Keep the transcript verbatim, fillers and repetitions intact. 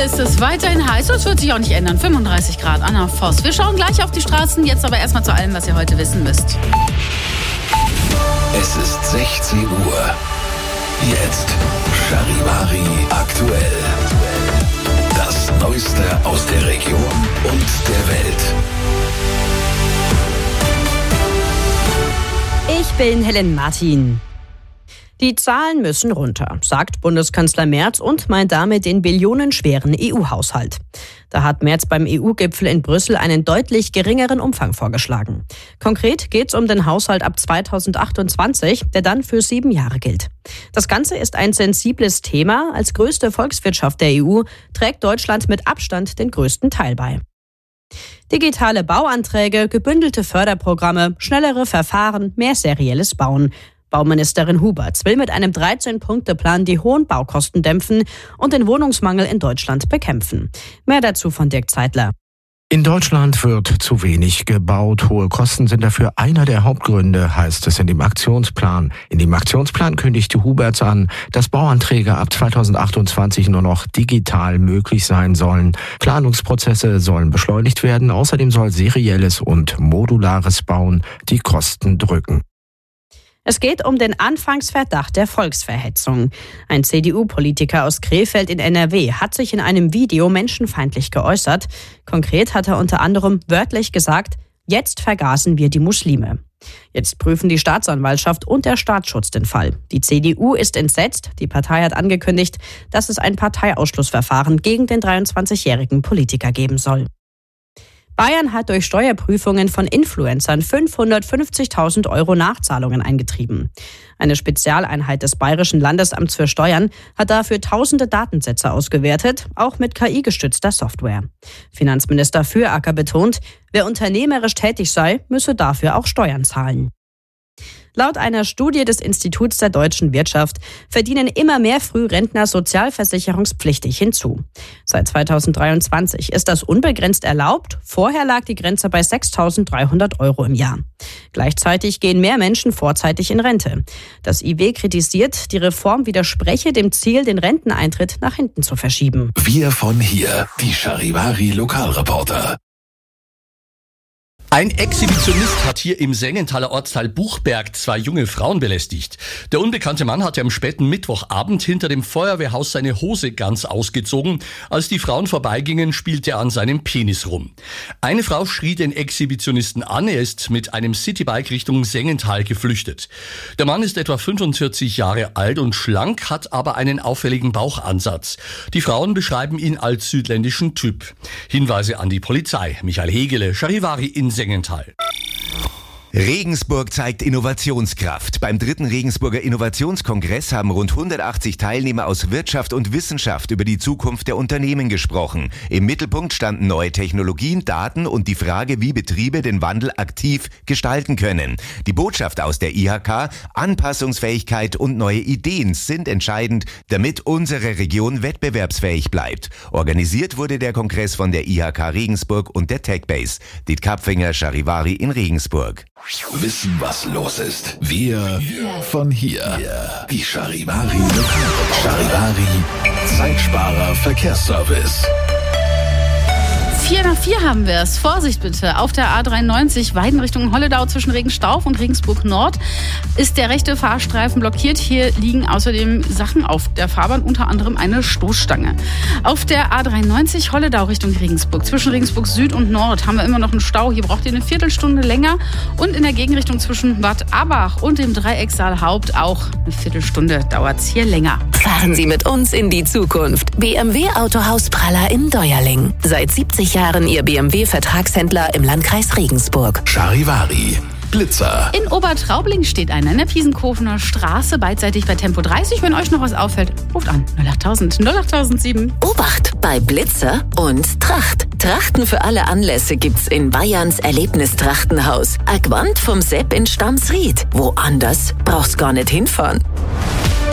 ist es weiterhin heiß und es wird sich auch nicht ändern. fünfunddreißig Grad, Anna Voss. Wir schauen gleich auf die Straßen, jetzt aber erstmal zu allem, was ihr heute wissen müsst. Es ist sechzehn Uhr. Jetzt Charivari aktuell. Das Neueste aus der Region und der Welt. Ich bin Helen Martin. Die Zahlen müssen runter, sagt Bundeskanzler Merz und meint damit den billionenschweren E U-Haushalt. Da hat Merz beim E U-Gipfel in Brüssel einen deutlich geringeren Umfang vorgeschlagen. Konkret geht es um den Haushalt ab zweitausendachtundzwanzig, der dann für sieben Jahre gilt. Das Ganze ist ein sensibles Thema. Als größte Volkswirtschaft der E U trägt Deutschland mit Abstand den größten Teil bei. Digitale Bauanträge, gebündelte Förderprogramme, schnellere Verfahren, mehr serielles Bauen. Bauministerin Huberts will mit einem dreizehn-Punkte-Plan die hohen Baukosten dämpfen und den Wohnungsmangel in Deutschland bekämpfen. Mehr dazu von Dirk Zeitler. In Deutschland wird zu wenig gebaut. Hohe Kosten sind dafür einer der Hauptgründe, heißt es in dem Aktionsplan. In dem Aktionsplan kündigte Huberts an, dass Bauanträge ab zweitausendachtundzwanzig nur noch digital möglich sein sollen. Planungsprozesse sollen beschleunigt werden. Außerdem soll serielles und modulares Bauen die Kosten drücken. Es geht um den Anfangsverdacht der Volksverhetzung. Ein C D U-Politiker aus Krefeld in N R W hat sich in einem Video menschenfeindlich geäußert. Konkret hat er unter anderem wörtlich gesagt, jetzt vergaßen wir die Muslime. Jetzt prüfen die Staatsanwaltschaft und der Staatsschutz den Fall. Die C D U ist entsetzt. Die Partei hat angekündigt, dass es ein Parteiausschlussverfahren gegen den dreiundzwanzigjährigen Politiker geben soll. Bayern hat durch Steuerprüfungen von Influencern fünfhundertfünfzigtausend Euro Nachzahlungen eingetrieben. Eine Spezialeinheit des Bayerischen Landesamts für Steuern hat dafür tausende Datensätze ausgewertet, auch mit K I-gestützter Software. Finanzminister Füracker betont, wer unternehmerisch tätig sei, müsse dafür auch Steuern zahlen. Laut einer Studie des Instituts der deutschen Wirtschaft verdienen immer mehr Frührentner sozialversicherungspflichtig hinzu. Seit zweitausenddreiundzwanzig ist das unbegrenzt erlaubt. Vorher lag die Grenze bei sechstausenddreihundert Euro im Jahr. Gleichzeitig gehen mehr Menschen vorzeitig in Rente. Das I W kritisiert, die Reform widerspreche dem Ziel, den Renteneintritt nach hinten zu verschieben. Wir von hier, die Charivari Lokalreporter. Ein Exhibitionist hat hier im Sengenthaler Ortsteil Buchberg zwei junge Frauen belästigt. Der unbekannte Mann hatte am späten Mittwochabend hinter dem Feuerwehrhaus seine Hose ganz ausgezogen. Als die Frauen vorbeigingen, spielte er an seinem Penis rum. Eine Frau schrie den Exhibitionisten an, er ist mit einem Citybike Richtung Sengenthal geflüchtet. Der Mann ist etwa fünfundvierzig Jahre alt und schlank, hat aber einen auffälligen Bauchansatz. Die Frauen beschreiben ihn als südländischen Typ. Hinweise an die Polizei. Michael Hegele, Charivari in Sengenthal. Regensburg zeigt Innovationskraft. Beim dritten Regensburger Innovationskongress haben rund hundertachtzig Teilnehmer aus Wirtschaft und Wissenschaft über die Zukunft der Unternehmen gesprochen. Im Mittelpunkt standen neue Technologien, Daten und die Frage, wie Betriebe den Wandel aktiv gestalten können. Die Botschaft aus der I H K, Anpassungsfähigkeit und neue Ideen sind entscheidend, damit unsere Region wettbewerbsfähig bleibt. Organisiert wurde der Kongress von der I H K Regensburg und der TechBase. Diet Kapfinger, Charivari in Regensburg. Wissen, was los ist. Wir von hier. Die Charivari Lokalreporter. Charivari Zeitsparer Verkehrsservice. vier nach vier haben wir es. Vorsicht bitte. Auf der A dreiundneunzig Weiden Richtung Holledau zwischen Regenstauf und Regensburg Nord ist der rechte Fahrstreifen blockiert. Hier liegen außerdem Sachen auf der Fahrbahn, unter anderem eine Stoßstange. Auf der A dreiundneunzig Holledau Richtung Regensburg zwischen Regensburg Süd und Nord haben wir immer noch einen Stau. Hier braucht ihr eine Viertelstunde länger. Und in der Gegenrichtung zwischen Bad Abach und dem Dreieckssaal Haupt auch eine Viertelstunde dauert es hier länger. Fahren Sie mit uns in die Zukunft. B M W Autohaus Praller in Deuerling. Seit siebzig Jahren Ihr B M W-Vertragshändler im Landkreis Regensburg. Charivari Blitzer. In Obertraubling steht einer in der Piesenkofener Straße, beidseitig bei Tempo dreißig. Wenn euch noch was auffällt, ruft an. null achttausend null achttausendsieben. Obacht bei Blitzer und Tracht. Trachten für alle Anlässe gibt's in Bayerns Erlebnistrachtenhaus. Aquant vom Sepp in Stamsried. Woanders brauchst gar nicht hinfahren.